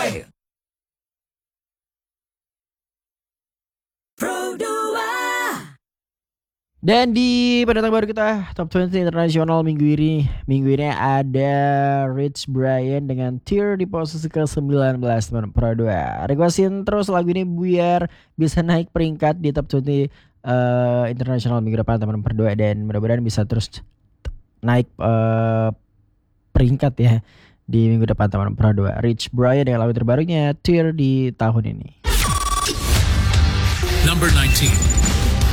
play. Pro 2. Dan di pendatang baru kita Top 20 Internasional minggu ini ada Rich Brian dengan Tear di posisi ke-19 teman Pro 2. Requestin terus lagu ini biar bisa naik peringkat di Top 20 Internasional minggu depan teman Pro 2, dan mudah-mudahan bisa terus naik peringkat ya di minggu depan teman Pro 2. Rich Brian dengan lagu terbarunya Tear di tahun ini. Number 19.